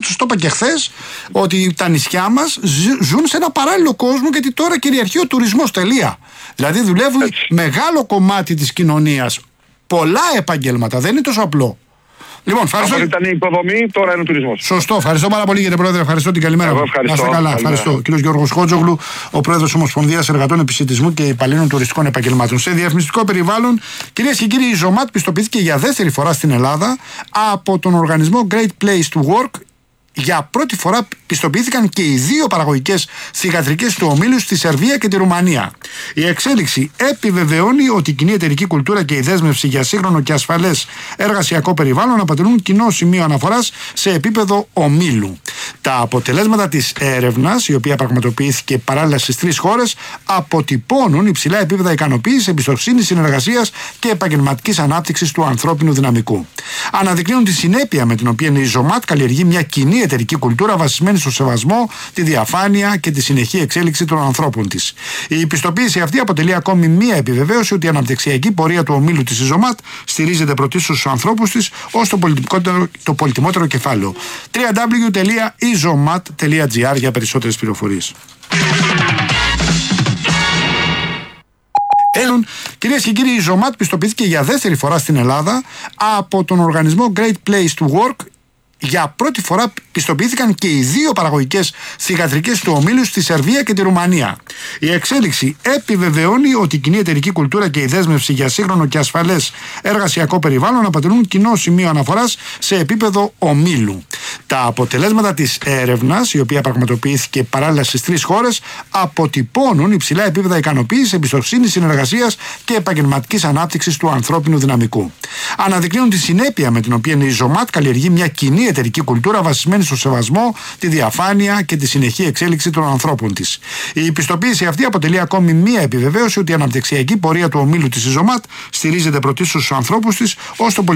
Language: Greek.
τους το είπα και χθες, ότι τα νησιά μας ζουν σε ένα παράλληλο κόσμο, γιατί τώρα κυριαρχεί ο τουρισμός. Τελεία. Δηλαδή δουλεύουν μεγάλο κομμάτι της κοινωνίας. Πολλά επαγγέλματα. Δεν είναι τόσο απλό. Λοιπόν, ευχαριστώ. Ήταν η υποδομή, τώρα είναι ο τουρισμός. Σωστό. Ευχαριστώ πάρα πολύ, κύριε Πρόεδρε. Ευχαριστώ, την καλημέρα. Να είστε καλά. Ευχαριστώ. Κύριος Γιώργος Χότζογλου, ο Πρόεδρος Ομοσπονδίας Εργατών Επισιτισμού και Υπαλλήλων Τουριστικών Επαγγελμάτων. Σε διαφημιστικό περιβάλλον, κυρίες και κύριοι, η Ζωμάτ πιστοποιήθηκε για δεύτερη φορά στην Ελλάδα από τον οργανισμό Great Place to Work. Για πρώτη φορά πιστοποιήθηκαν και οι δύο παραγωγικές θυγατρικές του ομίλου στη Σερβία και τη Ρουμανία. Η εξέλιξη επιβεβαιώνει ότι η κοινή εταιρική κουλτούρα και η δέσμευση για σύγχρονο και ασφαλές εργασιακό περιβάλλον αποτελούν κοινό σημείο αναφοράς σε επίπεδο ομίλου. Τα αποτελέσματα της έρευνας, η οποία πραγματοποιήθηκε παράλληλα στις 3 χώρες, αποτυπώνουν υψηλά επίπεδα ικανοποίησης, εμπιστοσύνης, συνεργασίας και επαγγελματικής ανάπτυξης του ανθρώπινου δυναμικού. Αναδεικνύουν τη συνέπεια με την οποία η Ζωμάτ καλλιεργεί μια κοινή εταιρική κουλτούρα βασισμένη στο σεβασμό, τη διαφάνεια και τη συνεχή εξέλιξη των ανθρώπων της. Η πιστοποίηση αυτή αποτελεί ακόμη μία επιβεβαίωση ότι η αναπτυξιακή πορεία του ομίλου της Ζωμάτ στηρίζεται πρωτίστως στους ανθρώπους της ως το πολυτιμότερο κεφάλαιο. www.izomat.gr για περισσότερες πληροφορίες. Κυρίες και κύριοι, η Ζωμάτ πιστοποιήθηκε για δεύτερη φορά στην Ελλάδα από τον οργανισμό Great Place to Work. Για πρώτη φορά πιστοποιήθηκαν και οι δύο παραγωγικές θυγατρικές του ομίλου στη Σερβία και τη Ρουμανία. Η εξέλιξη επιβεβαιώνει ότι η κοινή εταιρική κουλτούρα και η δέσμευση για σύγχρονο και ασφαλές εργασιακό περιβάλλον αποτελούν κοινό σημείο αναφοράς σε επίπεδο ομίλου. Τα αποτελέσματα της έρευνας, η οποία πραγματοποιήθηκε παράλληλα στις 3 χώρες, αποτυπώνουν υψηλά επίπεδα ικανοποίησης, εμπιστοσύνης, συνεργασίας και επαγγελματικής ανάπτυξης του ανθρώπινου δυναμικού. Αναδεικνύουν τη συνέπεια με την οποία η Ζωμάτ καλλιεργεί μια κοινή εταιρική κουλτούρα βασισμένη στο σεβασμό, τη διαφάνεια και τη συνεχή εξέλιξη των ανθρώπων της. Η πιστοποίηση αυτή αποτελεί ακόμη μία επιβεβαίωση ότι η αναπτυξιακή πορεία του ομίλου της Ζωμάτ στηρίζεται πρωτίστως στους ανθρώπους της ως